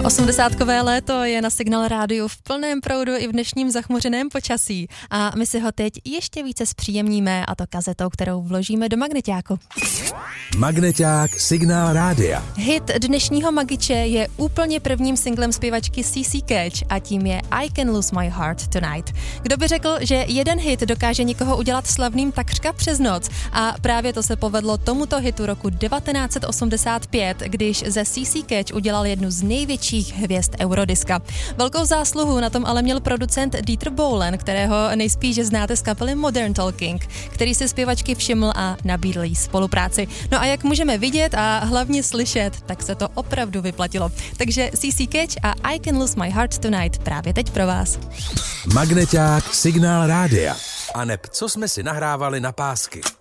Osmdesátkové léto je na Signál rádiu v plném proudu i v dnešním zachmuřeném počasí. A my si ho teď ještě více zpříjemníme, a to kazetou, kterou vložíme do magneťáku. Magneťák Signál rádia. Hit dnešního Magiče je úplně prvním singlem zpěvačky CC Catch a tím je I Can Lose My Heart Tonight. Kdo by řekl, že jeden hit dokáže někoho udělat slavným takřka přes noc? A právě to se povedlo tomuto hitu roku 1985, když ze CC Catch udělal jednu z největších hvězd Eurodiska. Velkou zásluhu na tom ale měl producent Dieter Bohlen, kterého nejspíš znáte z kapely Modern Talking, který si zpěvačky všiml a nabídl jí spolupráci. No a jak můžeme vidět a hlavně slyšet, tak se to opravdu vyplatilo. Takže CC Catch a I Can Lose My Heart Tonight právě teď pro vás. Magneťák Signál rádia. A neb co jsme si nahrávali na pásky.